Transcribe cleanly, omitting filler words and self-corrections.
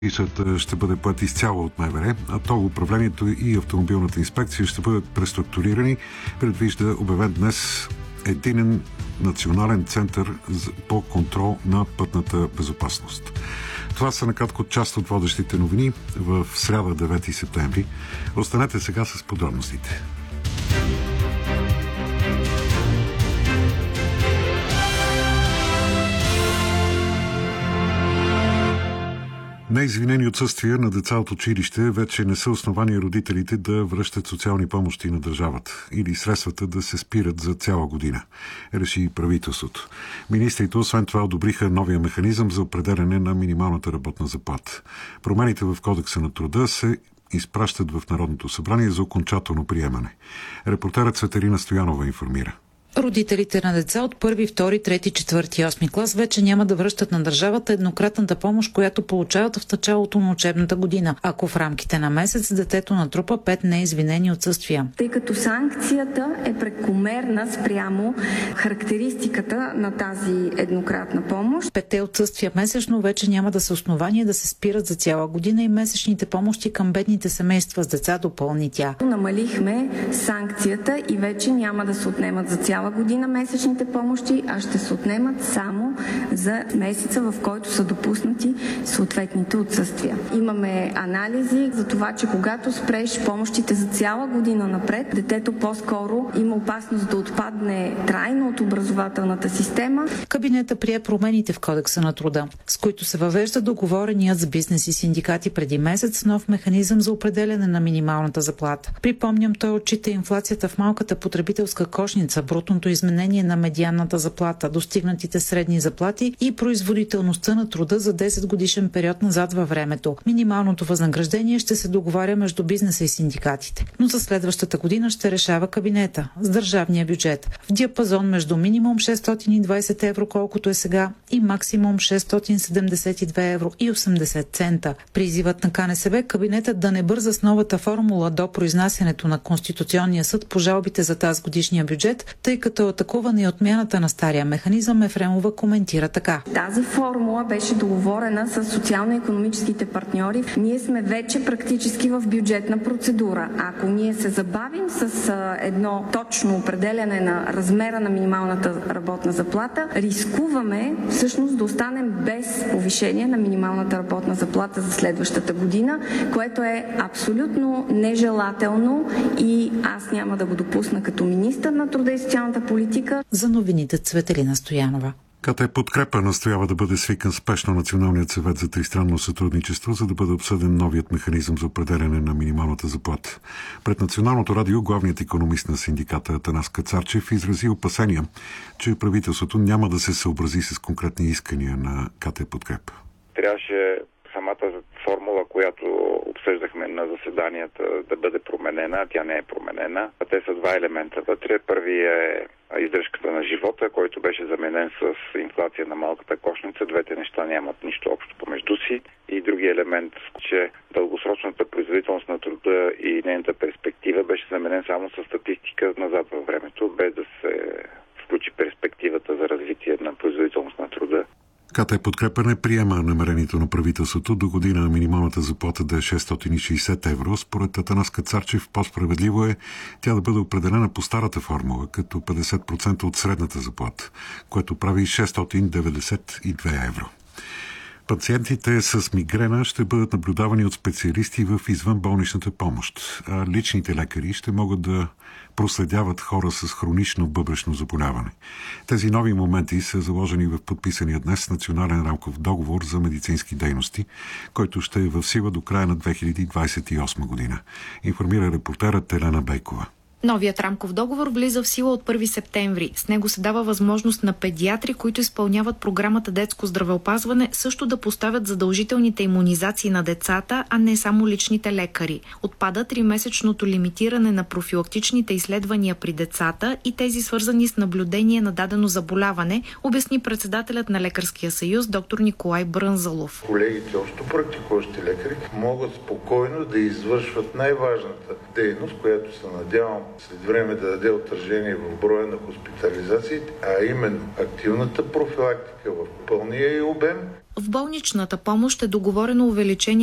Грижата ще бъде поет изцяло от МВР, а тол управлението и автомобилната инспекция ще бъдат преструктурирани. Предвижда обявен днес единен национален център по контрол на пътната безопасност. Това са накратко част от водещите новини в сряда 9 септември. Останете сега с подробностите. Неизвинени отсъствия на деца от училище вече не са основания родителите да връщат социални помощи на държавата или средствата да се спират за цяла година, реши правителството. Министрите освен това одобриха новия механизъм за определяне на минималната работна заплата. Промените в Кодекса на труда се изпращат в Народното събрание за окончателно приемане. Репортерът Цветелина Стоянова информира. Родителите на деца от 1, 2, 3, 4 и 8 клас вече няма да връщат на държавата еднократната помощ, която получават в началото на учебната година, ако в рамките на месец детето натрупа 5 неизвинени отсъствия. Тъй като санкцията е прекомерна спрямо характеристиката на тази еднократна помощ. 5 отсъствия месечно вече няма да са основания да се спират за цяла година и месечните помощи към бедните семейства с деца, допълни тя. Намалихме санкцията и вече няма да се отнемат за цяла година месечните помощи, а ще се отнемат само за месеца, в който са допуснати съответните отсъствия. Имаме анализи за това, че когато спреш помощите за цяла година напред, детето по-скоро има опасност да отпадне трайно от образователната система. Кабинета прие промените в Кодекса на труда, с които се въвежда договореният с бизнес и синдикати преди месец нов механизъм за определяне на минималната заплата. Припомням, той отчита инфлацията в малката потребителска кошница, брутното изменение на медианната заплата, достигнатите средни заплати и производителността на труда за 10 годишен период назад във времето. Минималното възнаграждение ще се договаря между бизнеса и синдикатите, но за следващата година ще решава кабинета с държавния бюджет в диапазон между минимум 620 евро, колкото е сега, и максимум 672 евро и 80 цента. Призивът на КНСБ кабинетът да не бърза с новата формула до произнасянето на Конституционния съд по жалбите за тази годишния бюджет, тъй като атакуване и отмяната на стария механизъм, Ефремова коментира така. Тази формула беше договорена с социално-икономическите партньори. Ние сме вече практически в бюджетна процедура. Ако ние се забавим с едно точно определяне на размера на минималната работна заплата, рискуваме всъщност да останем без повишение на минималната работна заплата за следващата година, което е абсолютно нежелателно и аз няма да го допусна като министър на труда и социалната политика. За новините Цветелина Стоянова. КТ Подкрепа настоява да бъде свикан спешно Националният съвет за тристранно сътрудничество, за да бъде обсъден новият механизъм за определяне на минималната заплата. Пред Националното радио главният икономист на синдиката Атанас Кацарчев изрази опасения, че правителството няма да се съобрази с конкретни искания на КТ Подкрепа. Трябваше самата формула, която обсъждахме на заседанията, да бъде променена, а тя не е променена. Те са два елемента вътре. Първият е издръжката на живота, който беше заменен с инфлация на малката кошница. Двете неща нямат нищо общо помежду си. И другия елемент, че дългосрочната производителност на труда и нейната перспектива беше заменен само с статистика назад във времето, без да се включи перспективата за развитие на производителност на труда. КТ Подкрепа не приема намерението на правителството до година минималната заплата да е 660 евро. Според Атанас Кацарчев по-справедливо е тя да бъде определена по старата формула, като 50% от средната заплата, което прави 692 евро. Пациентите с мигрена ще бъдат наблюдавани от специалисти в извънболничната помощ, а личните лекари ще могат да проследяват хора с хронично бъбречно заболяване. Тези нови моменти са заложени в подписания днес национален рамков договор за медицински дейности, който ще е в сила до края на 2028 година, информира репортерът Елена Бейкова. Новият рамков договор влиза в сила от 1 септември. С него се дава възможност на педиатри, които изпълняват програмата детско здравеопазване, също да поставят задължителните имунизации на децата, а не само личните лекари. Отпада 3-месечното лимитиране на профилактичните изследвания при децата и тези свързани с наблюдение на дадено заболяване, обясни председателят на Лекарския съюз доктор Николай Брънзалов. Колегите, общо практикуващи лекари, могат спокойно да извършват най-важната дейност, която се надявам след време да даде отражение в броя на хоспитализациите, а именно активната профилактика в пълния й обем. В болничната помощ е договорено увеличение